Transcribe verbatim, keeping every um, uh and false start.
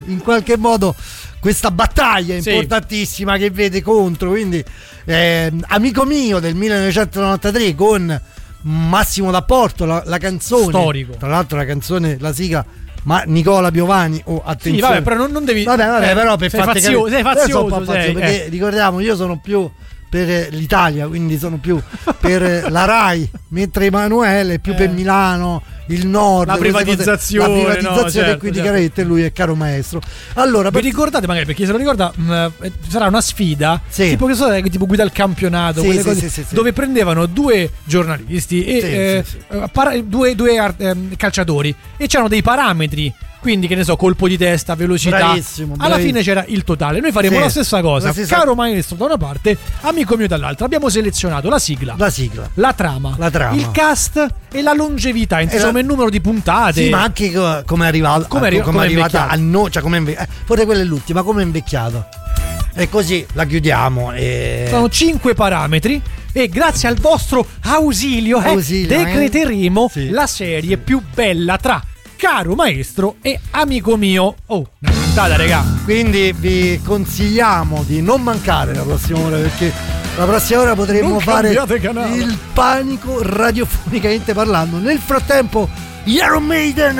in qualche modo questa battaglia importantissima, sì, che vede contro, quindi eh, Amico mio del millenovecentonovantatré con Massimo D'Apporto, la, la canzone storico, tra l'altro la canzone, la sigla, ma Nicola Piovani, oh, attenzione, sì, vabbè, però non, non devi, vabbè, vabbè, eh, però per sei farti fazioso, capire, sei fazioso, so fazioso, sei, perché eh. ricordiamo, io sono più per l'Italia, quindi sono più per la Rai, mentre Emanuele è più eh. per Milano, il nord, la privatizzazione, cose, la privatizzazione, no, certo, e quindi certo. chiaramente lui è caro maestro. Allora, vi per... ricordate, magari per chi se lo ricorda, mh, sarà una sfida, sì, tipo che so, tipo guida al campionato, sì, quelle sì, cose, sì, sì, dove prendevano due giornalisti e sì, eh, sì, sì. Para- due, due eh, calciatori, e c'erano dei parametri. Quindi, che ne so, colpo di testa, velocità. Bravissimo, bravissimo. Alla fine c'era il totale. Noi faremo sì, la stessa cosa. la stessa... Caro maestro da una parte, amico mio dall'altra. Abbiamo selezionato la sigla, la sigla, la trama, la trama, il cast e la longevità, insomma, la... il numero di puntate. Sì, ma anche come è arrivato, come è, come come è arrivata invecchiato. a noi, cioè come inve... eh, forse quella è l'ultima, come è invecchiato. E così la chiudiamo. E... sono cinque parametri. E grazie al vostro ausilio, ausilio eh, decreteremo eh? sì. la serie più bella tra Caro Maestro e Amico Mio. Oh, una puntata, regà. Quindi vi consigliamo di non mancare la prossima ora, perché la prossima ora potremmo non fare canale. il panico radiofonicamente parlando. Nel frattempo, Iron Maiden